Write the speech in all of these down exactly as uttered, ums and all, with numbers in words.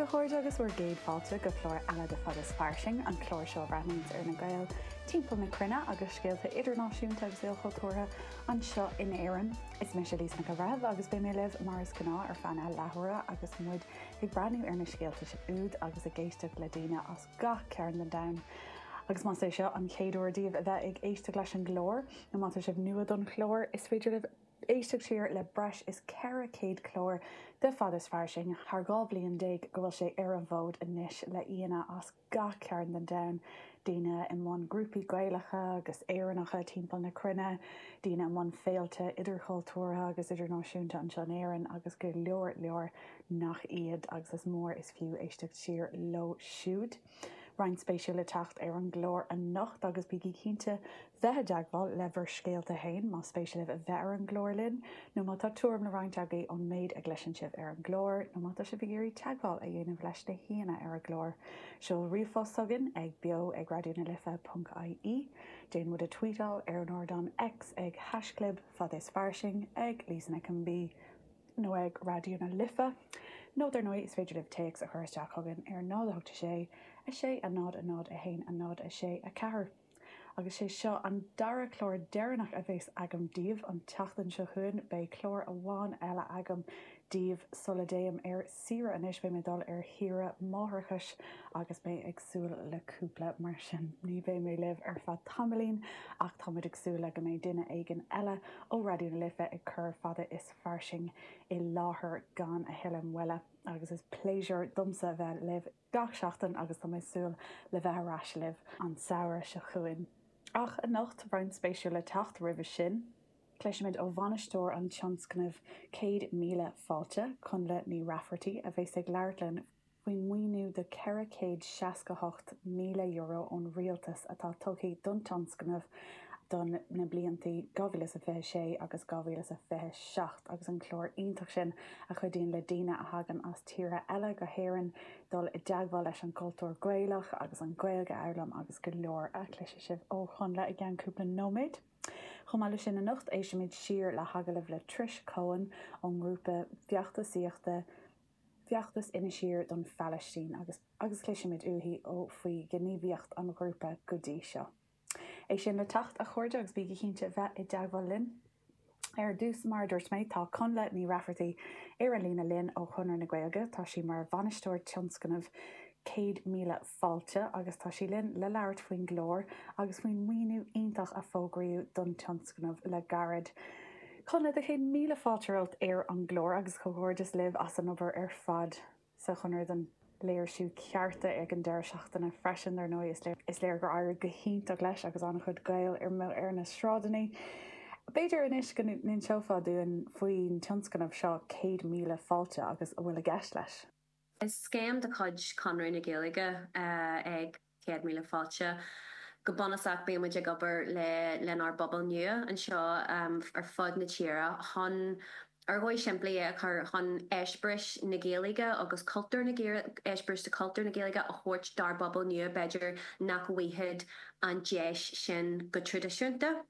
go chuirde agus bhfuair géad fáilte go chlór eile de fad is farsing an chlór seo bhreithníos ar na Gael timpeall na Cruinne agus scéalta idirnáisiúnta agus éilchultúrtha an seo in Éireann. Is me sé líos na go bhreibh agus bé mé libh mar is gná ar fanna lethúra agus muid ag breithniú ar na scéalta se úd agus a géisteach le daine as gach ceann den dain. Agus má sé seo an chéadúirdíobh a bheith ag éisteach leis an glór, na má sibh nua don chlór is féidir libh éisteach siar le breis is ceithre céad chlór de fad is farsing, thar gá bliain déag go bhfuil sé ar a bhód inis le aoine as gach ceann den dain, daoine i mbun grúpaí Gaeilgeacha agus éireannacha timpeall na Cruinne, daoine i mbun féalte idirchultúrtha agus idirnáisiúnta an seo in Éireann agus go leor leor nach iad agus is mór is fiú éisteach siar lo siúd. Rein spéisiúla teacht ar an glór a nocht agus bíí cínte bheithe deagháil le bhar scéalta hain má spéisiúlah a bheith ar an glór linn, nó má tá tuaim na roinnt agaí ón méid a gleisinship ar an glór, nó má tá si bhígurí teagháil a dhéanamh leis na híana ar a glór. Seo riomhfossagan ag bio ag radionalifa punt I E, déan mud a tweetáil ar an ordan X ag hasclub fad is farsing ag lísanna can bí nó ag radionalifa. No ar nóid is féidir libh takes a chuirteach chugan ar nádachta sé, a sé a nád a nád a hain a nád a sé a cehar. Agus sé seo an dara chlór deireannach a bhés agam díobh an teachtain seo chuin bé chlór a bháin eile agam díobh solidéim ar sira anis bé médal ar hira mátharchas agus bé agsúil le cúpla mar sin. Ní bé mé libh ar fad tamlín ach táid agsúil le go mé duine éigen eile ó radionalifa ag chur fada is farsing i láthair gan a hilim wile. Agus is pléisiúr dumsa bheith libh gach seachtain agus tá súil le bheith arás libh an saoir se chuin. Ach a nacht bhain spéisiúla teacht ribh sin, cléisiimiid ó bhanistóir an tionscnamh céad míle fáilte chun le ní rafferty a bhés ag leirlinn faoin muoinú de ceithre céad seasca-hocht míle euro ón rialtas atá tugaí don tionscnamh don na bliantaí gábhílas a bheith sé agus gábhílas a bheith seacht agus an chlór iontaach sin a chuidíonn le daine a hagan as tíre eile go héireann dul i deagháil leis an cultúr Gaelach agus an Gaeilge Eabhlam agus go leor a chluise sibh ó chun le i gceann cúpla nóméid. Chomáile sin na nocht éisiimiid siar le hagalibh le Trish Cohen ón grúpa Bheachtasaíochta Bheachtas ina siar don Phalaistín agus agus cléisiimiid uthí ó faoi gníomhaíocht an grúpa go dtí seo. É sin le tacht a chuirde agus bíí cínte bheith i deagháil linn. Ar dús mar dúirt méid tá chun le ní rafferty ar a lína linn ó chunar na Gaeilge, tá sí mar bhanistóir tionscnamh céad míle fáilte agus tá sí linn le leirt faoin glór agus faoin muoinú iontaach a fógraíú don tionscnamh le garad. Chun le a chéad míle fáilteart ar an glór agus chomhórdas libh as an obair ar fad sa chunar den léir siú cearta ag an deir seachtainna freisin ar nó is léir gur air go híntaach leis agus an chud Gael ar mé ar na srádaní. Beidir inis go nín seofa dúin faoin tionscnamh seo céad míle fáilte agus a bhfuil a gceist leis. Is scéim de chuid Conradh na Gaeilge ag céad míle fáilte. Go bonasach bé muid ag obair le lenar bobbal nua an seo ar fud na tíra hon ar bhfuil siimplí a chur chun eisbris na Gaeilge agus cultúr na eisbris de cultúr na Gaeilge a chóirt dar bobbal nua beidir nach bhuihead an deis sin go tradiisiúnta.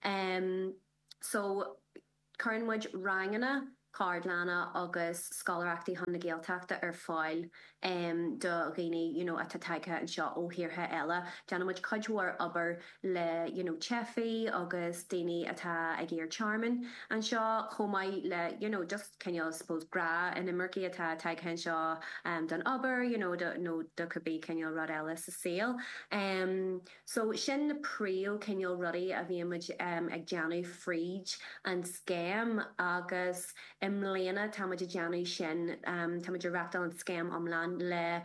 Um, so chuirmuid rangana cardlana agus scolarachtaí hon na Gaeltachta ar fáil um, do ghaoine you know, atá tagtha an seo óthíortha eile. Deanamid cuidhúir obair le you know, chefií agus daoine atá ag éar charmin an seo chomáid le you know, just ceanneal suppose gra in imircí atá tagtha an seo um, don obair you know, do, no, do could be ceanneal rud eile sa saoil. Um, so sin na príomh ceanneal rudaí a bhíimiid um, ag deanú fríd an scéim agus Im léana táid a deanú sin um, táid a reachtal an scéim omlan le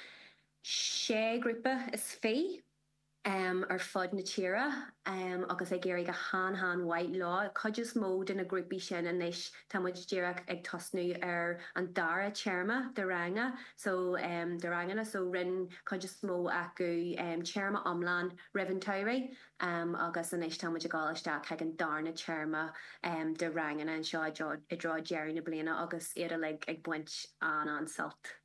sé grúpa is fé um, ar fud na tíra um, agus ag géir go hán hán white law chuidir mód in a grúpi sin a níis táid díireach ag tosnú ar an dara chairma de ranga so um, de rangana so rin chuidir smó acu um, chairma omlan riventáiri um, agus a níis táid a gáilisteach ag an darna chairma um, de rangana an seo i drá Jerry na bliana agus éad le ag buint an an salt.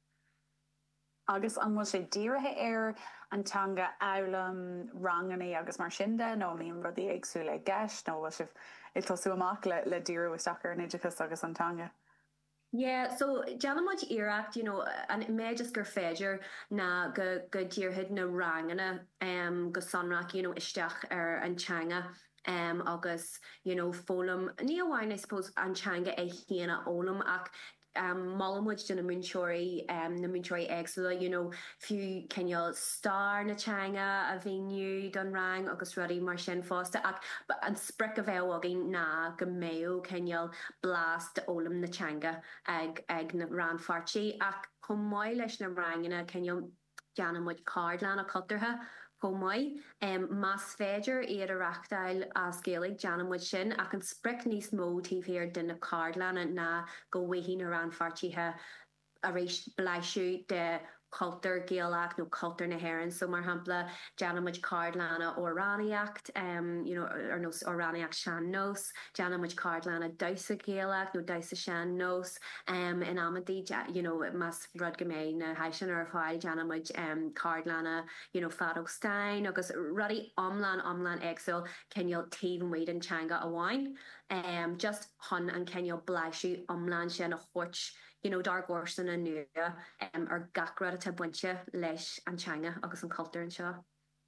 Agus an mu sé díirithe ar antanga eabhlam ranganí agus mar sinnde nó míon rudí agsú le gceist nó bhil sih i tosú amach le le díú isteachar in Idirchas agus antanga. Yeah, so Janamod Iraq, you know, and me just gur féidir na go go dtíorthaid na rangana um go sonrak, you know, isteach ar antanga um agus, you know, fólam ní amháin I suppose antanga é chéana ólam ach um Mollamwood dun na Munchori um na Munchori Exula, you know, few Kenyal star na changa a venue done rang agus ruddy mar sin fosta ac but an sprick of elwagin na gameo Kenyal blast olam na changa ag ag na ran farchi ac kumoi lesh na rangina Kenyal Janamwood cardlan a cutterha Pomoi, um, mas féidir iad a rachtail a scélig Janamwood sin ac an spric níos mó tíhir den na cardlan na go wéhín aran fartíthe a rééis blaisiú de cultar géalaach no cultar na heran so mar hapla Janamwood cardlana oraniacht um you know or nos oraniacht shan nos Janamwood cardlana daisa géalaach no daisa shan nos um in amadi you know mas rud gemé na haisian ar fáil Janamwood um cardlana you know Fado Stein agus ruddy omlan omlan exil Kenyal Taven Wade and Changa a wine um just hun and Kenyal blaisiú omlan sin a chorch you know dark Orson and nu um ar gacrad a buintse leis an China agus an cultúr an seo.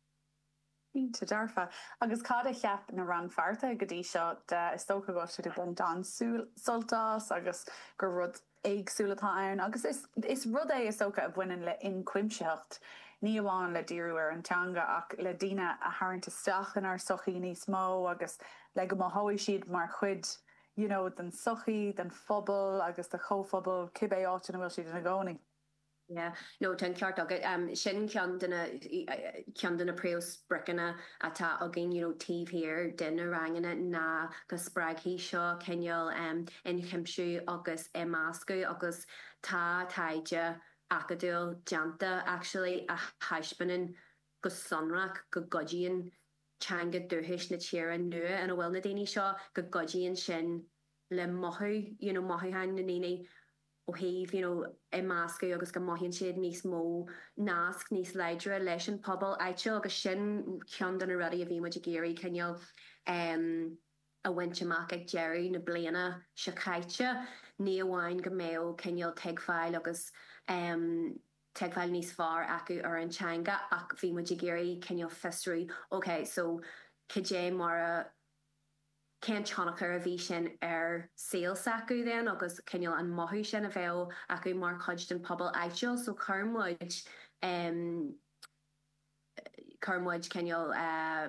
Ínta darfa agus cad a cheap na ran farta go dtí seo de is tócha go si den dan soltas agus gur rud éagsúlatá ann agus is is rud é is tócha a bhainean le incuimseocht ní amháin le díú ar antanga ach le dína a hairnta stachan ar sochaí níos mó agus le go máthóidh siad mar chuid you know, den sochi, den phobal, agus the chofobal, cibé áit na bhfuil siad na gcónaí. Yeah, no, ten ceart agad um sin cean duna cean duna preos bricana atá agin you know tíh here dinner rangana na go spraig hí seo Kenyal um in chimsú agus e máscu agus tá taide acadúil janta actually a haispanin go sonrach go godíon changa dúhis na tíra nua an a bhfuil na daoine seo go godíon sin le mothú you know mothú hain na níní ó híh you know i máscu agus go maithíonn siad níos mó nasc níos leidre leis an pobl aiteo agus sin cean don a rudí a bhí muid a géirí Kenyal um, a bhaintteach ag Jerry na bliana se caiite ní amháin go méo Kenyal teagfáil agus um, teagfáil níos fearr acu ar an Changa ach bhí muid a géirí Kenyal festúí okay so cé mar a Ken chonachar a bhí sin ar sales acu then agus Kenyal an mothú sin a bheith acu mar chuid den pobl aiteo so chummuid um, chummuid Kenyal uh,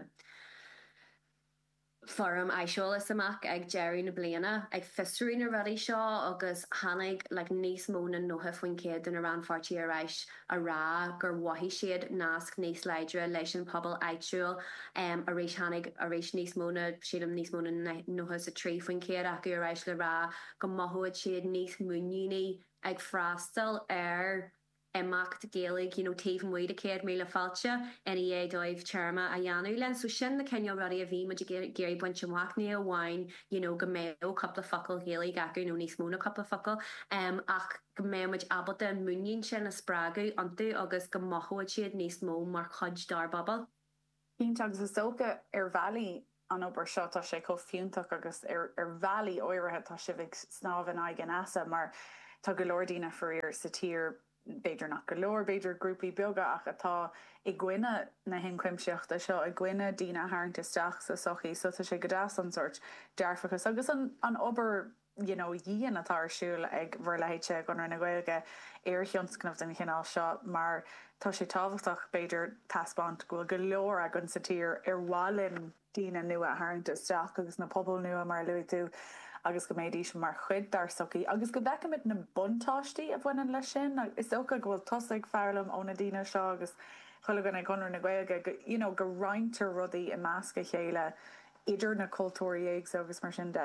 forum aisiolalas amach ag Jerry na bliana ag fistúí na rudí seo agus hánig like, níos mó na nutha faoin céad den a ran fartí a reis a rá gur wahí siad nasc níos leidre leis an pobl aitúil um, a rééis hánig a rééis níos móna siad am níos móna nutha sa trí faoin céad acu a reis le rá go maithúid siad níos muúní ag freastal ar Emacht Gaelig, you know, Taven Wade a céad míle fáilte N E A dóibh tearma a dheanú len so sin na Kenyal rudí a bhí muid géirí buinte amhaithní a bháin you know, go méo coppla focail Gaelig acu nó níos móna coppla focail um, ach go mé muid abalta an muíonn sin a sppragu antu agus go maithúid siad níos mó mar chuid dar babal. Ínta agus is tócha ar bhealaí an obair seo tá sé có fiúntaach agus ar ar bhealaí áirithe tá si bh snámhan aigen asa mar tá go leordína faríir sa tír beidir nach go leor beidir grúpi beaga ach atá i gcuine na hen cuimseochta seo i gcuine dína hairnta isteach sa sochaí so tá sé go dáas an sort dearfachas agus an an obair you know díana atá arsúil ag bhirleite gan na Gaeilge ar thionscnamh den chinál seo mar tá sé táhachtach beidir taspáint go go leor agan sa tír ar bhálinn dína nua hairnta isteach agus na pobl nua mar luigh tú agus go méidí sem mar chud dar soci agus go becamid na buntáistí a bhainean lei sin is ócha go bhfuil tosaigh fearlam óna dína seo agus chola gan ag conar na Gaeilge you know go roiintear rudaí i measca chéile idir na cultúirí éags agus mar sin de.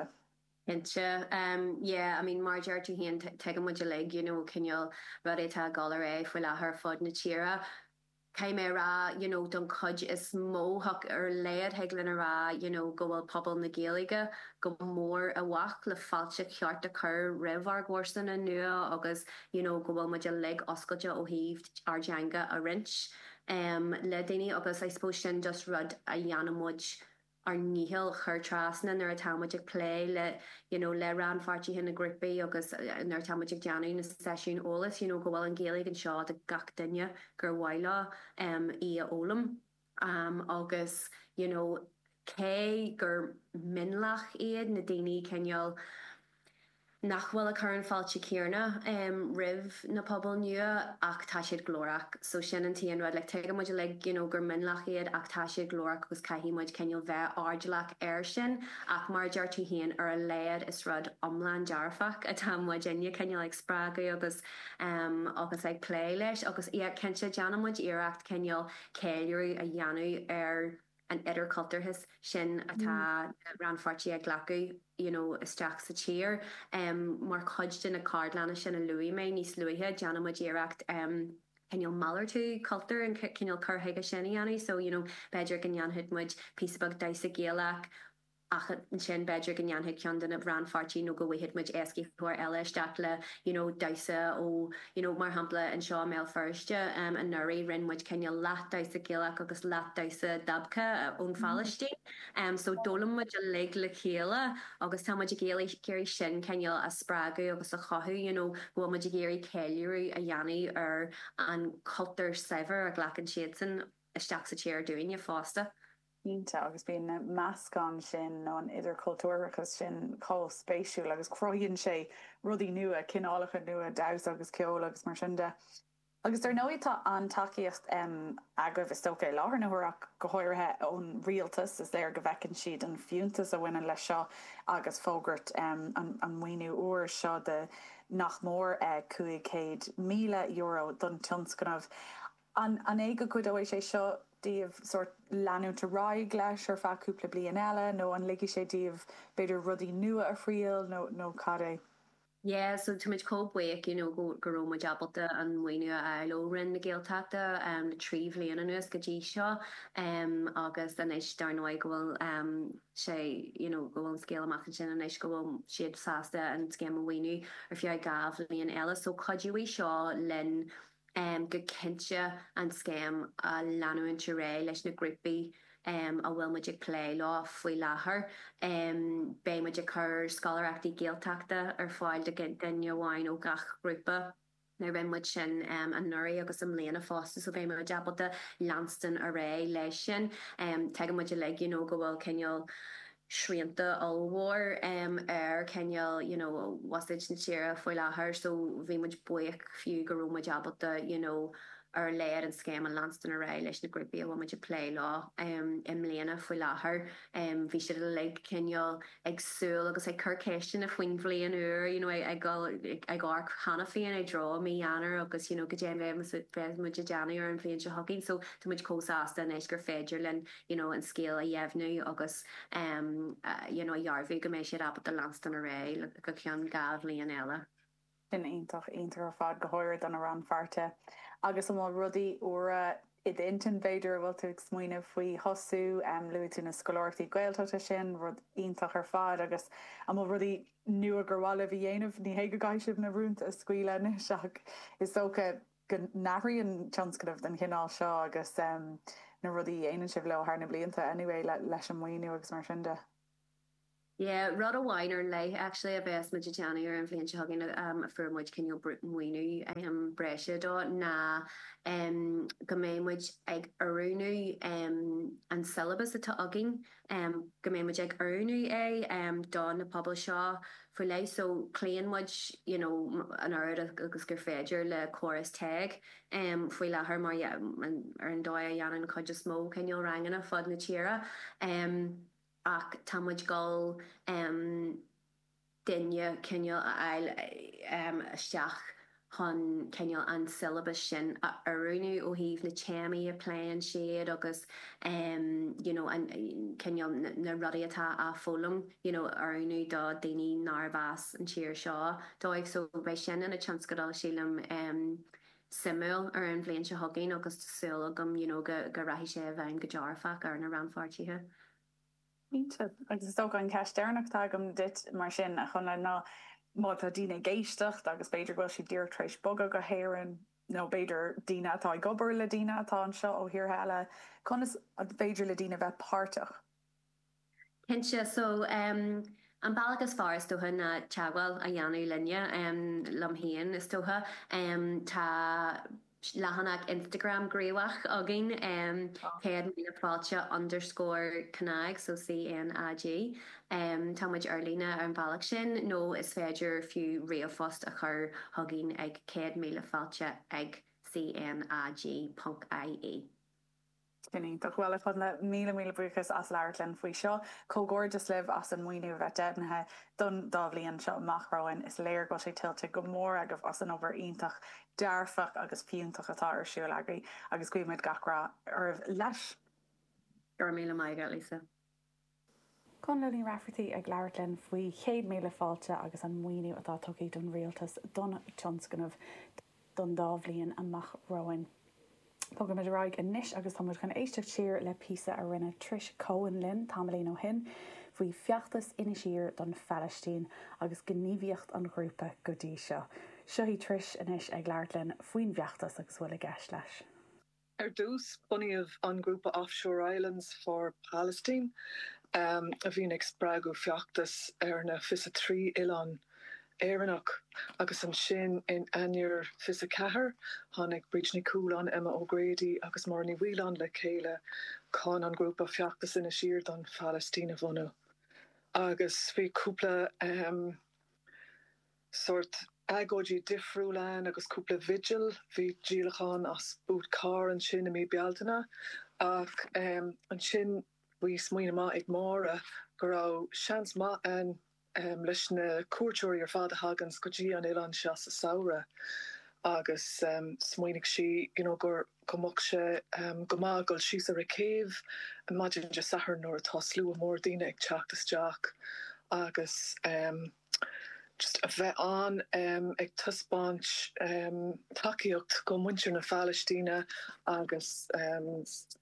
Inse, um, yeah, I mean, Marger to him take a much leg, you know, Kenyal Radita Gallery for la her fod na chira. Kaimera, you know, don cudge is mohawk or laid heglin ra, you know, go well pobble na Gaeilge, go more a wach le falcha chiart a cur rivar gorson a nua, august, you know, go well much a leg oscoja o heaved arjanga a wrench. Um, le dini august I suppose shin just rud a yanamuj ar níhil chur trasna nar a táimeigh play le you know le ran fartí hin na grippi agus nar táimeigh deanú na sesiún ólas you know go bhfuil an géalaigh an seo a gach duine gur bhhaile um, í a ólam um, agus you know cé gur minlach iad na daoine ceol nachhfuil a chuann fáilte céarna um, rih na pobl nua ach tá siad glórach so sin an tíon rud le teige muid le you know, gur minlach iad ach tá siad glórach agus caihí muid ceol bheith ardlaach air sin ach mar dear tú híon ar a léad is rud omlan dearfach a tá muid inne ceol ag sppragu agus um, agus ag play leis agus iad cinse deanna muid iireacht ceol céileú a dheanú ar an idir cultarthas sin atá mm. ran fartí ag glacu you know isteach sa tír um, mar chuid na cardlana sin a luí mé níos luíthe deanna muid iireacht um, Kenil maller tú culture an cinil chuthaige sinna anna so you know beidir gan anhid muid písabag daisa géalaach ach an sin beidir gan anhid cean den a bran fartí nó go bhhuiid muid esci chuir eile isteach le you know daisa ó you know mar hampla an seo mé firste um, an nuirí rin muid cinil leat daisa géalaach agus leat daisa dabcha ón fallistí um, so dólam muid a lig le chéile agus tá muid a géala géirí sin cinil a sppragu agus a chothú you know bhfuil muid a géirí céiliúí a dheanaí ar an cultúr sever a ghlachan siad san isteach sa tíir dúine fásta. Ínta agus bíon meascán sin nó an idir cultúrachas sin có spéisiú agus croíonn sé rudí nua cinálacha nua daus agus ceol agus mar sinnde. Agus ar nóítá an takeíocht um, agrah is tóca láthar nahuiach go háirithe ón rialtas is léir go bhecinn siad an fiúntas a bhainean le seo agus fógurt um, an, an muoinú uair seo de nach mór uh, cuaigcéad míle euro don tionscanmh. An, an éige chud óéis sé seo díobh sort leanú te ráig leis ar feúpla blion eile nó an ligi sé díobh beidir rudí nua a phríal nó nó cadé. Yeah, so to much cold wake, you know, go go ma jabalta and when you a low rin the gale tata um the tree vlean and us gaji shaw um August and ish darn way go um she you know go on scale machin and ish go on shade sasta and scam weenu if you gav and ella so could you shaw lin um go kincha and scam a lanu and chere leis na grippy Um, a bhfuil muidir play lá faoi láthair um, bé muidir chur scolarachtaí géalteachta ar fáil de duine bháin ó gach grúpa na bheith muid sin um, an nuirí agus am léana fásta so bhéh muid deabalta Lanston a ré leis sin um, teige muidir le you know, go bhfuil ceol srianta allhór um, ar ceol you know, wasid na tíra faoi láthair so bhí muid buíoch fiú go rúma deabalta you know, ar léir an scéim an Lanston a ré leis na grúpi a bhfuil muidir play lá um, im léana faoi láthair um, bhí siad a le ceol agsúil agus ag chucéistin a faoin bblion uair you know, ag gá chana féin ag dro mí anar agus you know, go déan bheith muidir deanú ar an bblion se hogin so tá muid cósáasta an éis gur féidir len you know, an scéal a dhéhnú agus um, uh, you know, dhearbhú go mééis siad ab a Lanston a ré go cean gabh líon eile. Sin ionintach intar fad go háir don a ran farte. Agus am rudí óra id intin beidir bhil tú smuoine faoi hosú am luú tú na scoláirtaí gailteachta sin rud ionintach ar fad agus am rudí nua gurháile bhí dhéanamh ní héige gaiisih na rúnta a scuile seach is socha go nathraíon tionscadmh den chinál seo agus um, na rudí dhéanaan sibh le thar na blianta anyway le, leis an muoinú agus mar sinnde. Yeah, rud a winer lei actually a best ma Johnny or influence hugging um for much can you winu I am brescia do na um game which ag arunu um and syllabus at hugging um game which ag arunu a um don a publisher for lei so clean much you know an ard agus gur féidir le chorus tag um foi la her mar an ar an dóia yan an cod just smoke can you rang a fud na tíra um ach tamid gal um dinne kenneal ail um isteach hon kenneal an syllabus sin a arunu ó híh na chami a plan siad agus um you know an kenneal na rudi atá a fólam you know arunu da daoine narvas an tíir seo dóibh so bei sin in a chance godal sílam um simul ar an bblion se hogin agus sul agam you know go go rahi sé bhain go jarfach ar na ranfartíthe. Ínte agus sto an ceisternach agam dit mar sin a chun le ná má a dína géistecht agus beidir goil si ddír treéis boga go héan nó beidir dína atá gobar le dína atá an seo ó hir heile chun is beidir le dína bheith páirteach. Kinse so um, an balagus far is stocha na teagwal a dheanú linne um, lomhéan is stocha um, tá lehanach Instagram gréwach agin um, céad míle fáilte underscore canaig so C N A G um, táid arlína an bhealach sin nó is féidir fiú réomhfost a chur hagin ag céad míle fáilte ag C N A G punt I E. Cinní Tá bhfuil fan le míle míle buchas as leirlen faoi seo cógóir just libh as an muoinú bheith denathe don dábhlíonn seo amachráin is léir go sé tiltte go mór agah as an obair ionintach dearfach agus pionntach atá ar siúil agaí agus cuiimiid gachrá ar leis. Gur míle maigad Lisa. Con lelín rafferty ag leirlen faoi chéad míle fáilte agus an muoinú atá tugaí don rialtas don tionscanmh don dábhlíonn amachráin. Pogam mid raig a níis agus táid chun éisteach tír le písa a rinne Trish Cohen Lynn tamlín ó hin faoi feachtas ina siar don Palestine agus gníomhíocht an grúpa go dtí seo. Seo hí Trish inis ag leirlen faoin bheachtas agus bhfuil a gceist leis. Er dús buníomh an grúpa Offshore Islands for Palestine um, a bhín ag sppragu feachtas ar na fisa trí Ilan éireannach agus an sin in ainir fisa cethair tháinig Brídne Cúlán Emma O'Grady agus Marnie Whelan le chéile chun an grúpa feachtas ina siar don Palestine a bhunú. Agus bhí cúpla um, sort agóidí difriúlain agus cúpla vigil bhí díalachán as bút cá an sin a mí bealtainna ach um, an sin bhí smaoine má ag mára go raibh seans má an Um, leis na cuairteoirí ar fád a hagans go dtí an Ilan se sa saora agus um, smaoinnig si you know, gur gomach se um, go mágal si a ricéh imagine just sahar nóir atá slú a mór daine ag teachtasteach agus um, just a bheith an um, ag tuspáint um, takeíocht go muintir na Palestine agus um,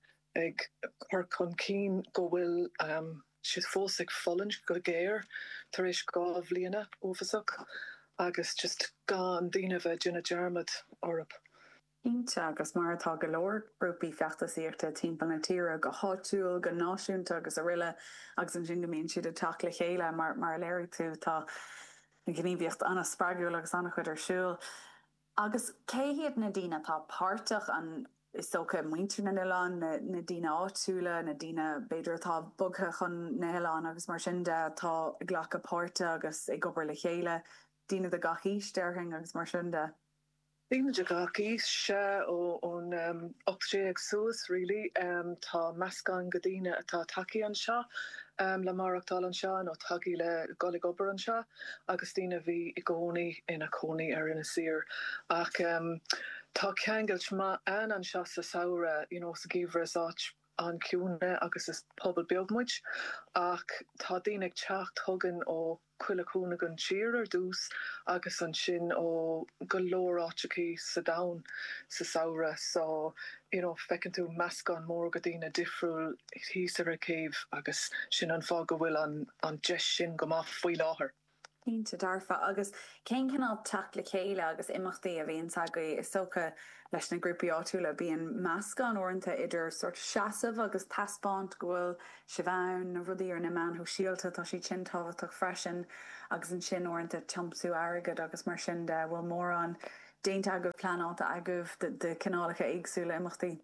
ag chuir chun cín go bhfuil um, she's fósig fallen go géir tar éis gá bhbliana ófasach agus just gan daine bheith duna dearmad orb. Ínte agus mar atá go leor grúpaí feachtas íirta timppla na tíre go háúil go náisiúnta agus a riile agus an sin gomíonn siad a take le chéile mar mar léir tú tá na gníomhíocht anna spargiúil agus anna chud arsúil. Agus céhiad na dtíine tá páirteach an is socha muintir na Ilan na, na dtíine áitiúla na dtíine beidir tá bugtha chun na Ilan agus mar sin de tá ghlacha páirte agus ag gobar le chéile dtíine de gachís dearthing agus mar sin de. Dtíine de gachís se ó ón um, ochtré ag suas really um, tá meascán go dtíine atá takeí an seo um, le marachtáil an seo nó takeí le golig obair an seo agus dtíine bhí i gcónaí ina cónaí ar ina sir ach um, tá ceangailt má an an seo sa saora you know, sa gíomhar is áit an ciúne agus is pobl beagmuid ach tá daoine ag teacht thugan ó cuileúna an tír ar dús agus an sin ó go leor áiticí sa dain sa saora so you know, fecinn tú meascán mór go dtíine difriúil híos ar a céimh agus sin an fá go bhfuil an, an deis sin go má faoi láthair. Ínte darfa agus cén cinál teach le chéile agus imachtaí a bhíon tagaí is socha leis na grúpaí áitiúla bíon meascán orintanta idir sort seasamh agus taspáint gohfuil sibhain na rudaí ar na man thu síalta tá sí sin táhaach freisin agus an sin orintanta tiomsú airgad agus mar sin de bhfuil mór an déint agah planáta agah de, de cinálacha éagsúla imachtaí.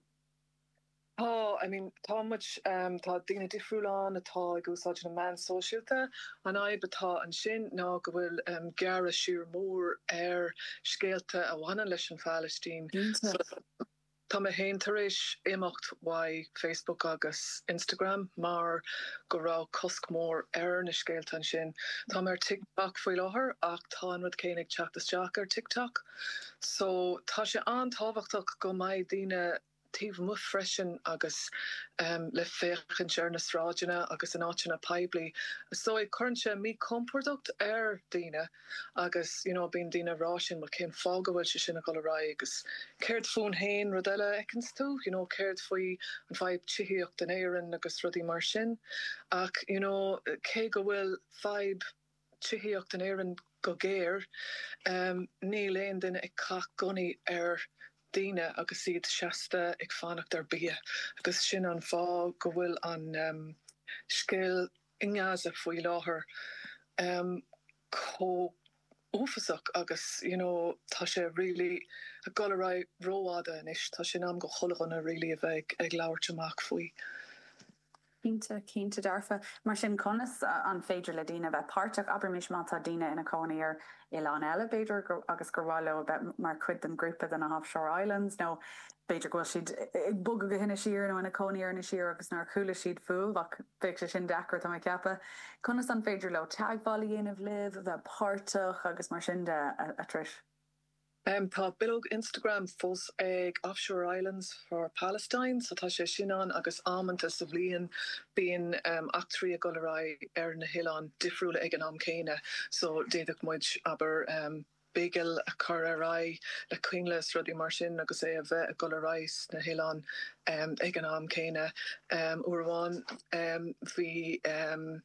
Oh, I mean, tá much um, tá daoine difriúláin atá ag úsáid na man sóisialta an aib atá an sin ná go bhfuil um, gearra siúr mór ar scéalta a bhaine leis an Palestine. So, tá mé héin tar éis imacht wai Facebook agus Instagram mar go rá cosc mór ar na scéalta an sin. Tá mar TikTok faoi láthair ach tá an rud cénig teachtasteach ar TikTok. So tá sé an táhachtach go maiid daoine tíh mu freisin agus um, le féchan sear na sráidena agus an áitina peblií. So i chuintse mí comportacht ar daoine agus you know, bíon daoine rásin mar cén fágahfuil se sinna go rá agus céirt fún hain rodile ecins tú, you know, céirt faoi an feib tííocht den éan agus rudí mar sin ach you know, cé go bhfuil feib tííocht den éan go géir um, ní léon duine ag cach gonaí ar daine agus siad seasta ag fannacht ar bia agus sin an fá go bhfuil an um, scéal ingáasa faoi láthair um, có ófasach agus you know, tá sé really a go ra róáda inis tá sin am go cholagana really a bheith ag leabharteach faoi. Cínta cínta darfa mar sin conas an féidir le dína bheith páirteach aber mis mátá dína ina cóíar Ián eile beidir agus gur bháile bheith mar chuid an grúpa den na Offshore Islands nó beidir goil siad ag bug go hinna siar nó ina cóíar na siar agus nar chuúla siad fúil ach beic sin dechar tá ceappa. Conas an féidir le teagháil dhéanamh libh a bheith páirteach agus mar sin de a, a tris. Um, tá bilog Instagram fós ag Offshore Islands for Palestine, so tá sé sinan agus ámanta sa bblion bíon um, actrí a golará ar na Hián difriúla ag an am céine, so déadach muid aber um, bégel a chur ará le cuinglas rudí mar sin agus é a bheith a golarráis na Hián um, ag an am céine. Um, Uairháin um, bhí um,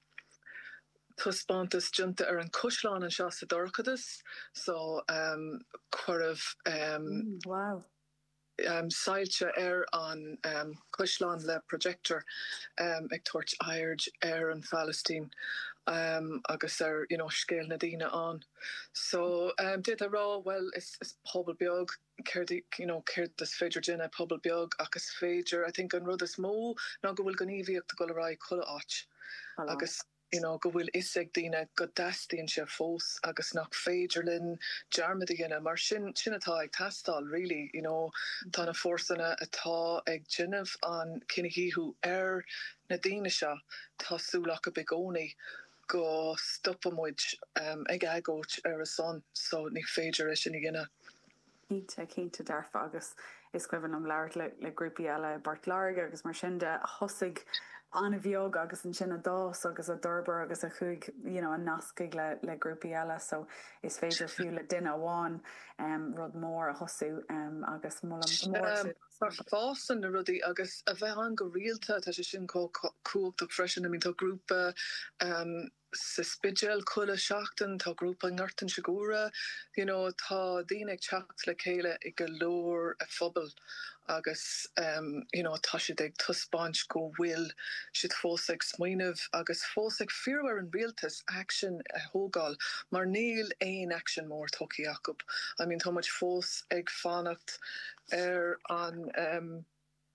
Tuspátas junta ar an Cúisleán an seo sa dorchadas, so um, chuirh um, mm, wow. um, sailte ar an um, Cúisleán le projector um, ag tuairt aird ar an Palestine um, agus ar you know, scéal na dtíine an. So um, did a rá, well, is, is pobl beag, céir you know, céir is féidir dinne pobl beag agus féidir, I think an rud is mó ná go bhfuil gníomhíocht go rá chula áit. Agus you know, go bhfuil isig dína go dastíonn sé fós agus nach féidir linn dearmadaí dhéine mar sin sinnatá ag tastal really, you know, tá na fórsanna atá ag Gennev an cinehíú ar na daine seo tásúlach a begónaí go stoppamuid um, ag agóit ar a son, so ní féidir is sin dhéine. Cínta cínta darfa agus is cuihann am leabhart le, le grúpi eile Bart Larga agus mar sin de thosaigh anna bheog agus an sin a dós agus a dorbar agus a chuig you know, a nascaig le, le grúpi eile, so is féidir fiú le duine amháin um, rud mór a thosú um, agus mulam mór. Ar fásan na rudí agus a bheith an go rialta tá sé sin cúach freisin, I mean, tá grúpa um, sa spidgel chula seachtain, tá grúpa ngartan sigúra, you know, tá daoine ag teacht le chéile i go leor a phobal agus um, you know, tá siad ag tuspáint go bhfuil siad fósaigh smaoinemh agus fósaigh fearhar an rialtas action a thógáil mar níl éon action mór toki Jacob. I mean, tá muid fós ag fannacht ar an um,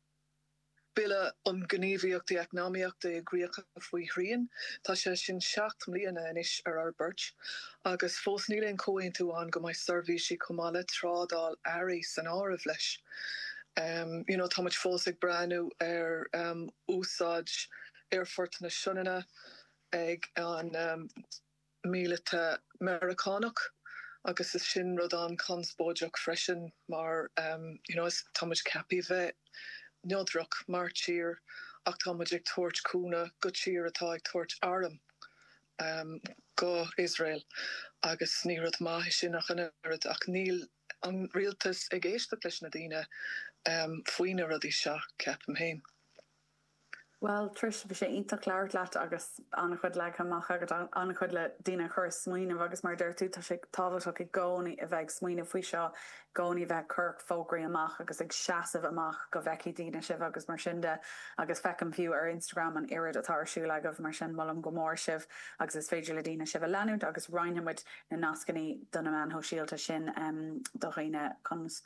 bille om gníomhíochtaí eacnamaíochtaí agríocha faoi thrian, tá sé sin seacht mbliana inis ar ar birch, agus fós níl éon cóin tú an go mai servísí cumála trádal airí san áramh leis. Um, you know, tá muid fós ag breanú ar um, úsáid airfort na Siúnana ag an um, mílete Americánach, agus is sin rud an consbóideach freisin mar um, you know, is tá muid capi bheith neodrach mar tír ach tá muid ag tuairt cúna go tír atá ag tuairt Aram um, go Israel agus ní rud maith sin nach an airad ach níl an rialtas ag éiste leis na daoine um, faoine rudí seo ceapam héin. Well, Trish, bhí sé ionach leabhart leat agus anna chud le amach agus anna chud le daoine chur smaoinemh agus mar deir tú tá sé tábhailteach i gcónaí a bheith smaoinemh faoi seo gcónaí bheith curc fógraí amach agus ag seasamh amach go bheici daoine sibh agus mar sin de agus fecam fiú ar Instagram an irid atá siú le go mar sin mollam go mór sibh agus is féidir le daoine sibh a leanúint agus roiinnemuid na nascaní donna man ho síalta sin um, do réine